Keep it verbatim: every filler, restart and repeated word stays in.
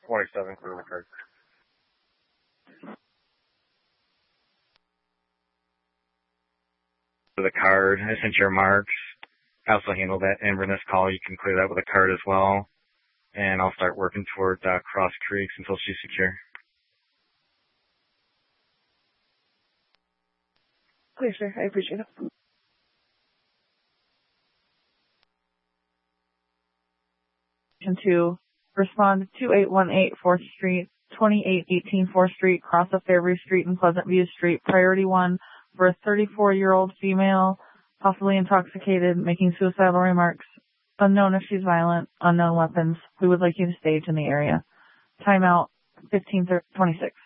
twenty-seven, clear the card. The card, I sent your marks. I also handled that Inverness call. You can clear that with a card as well. And I'll start working toward uh, Cross Creeks until she's secure. Clear, sir. I appreciate it. To respond to eight one eight fourth Street, twenty-eight eighteen fourth Street, cross of Fairview Street and Pleasant View Street, priority one for a thirty-four-year-old female, possibly intoxicated, making suicidal remarks. Unknown if she's violent, unknown weapons. We would like you to stage in the area. Timeout fifteen twenty-six.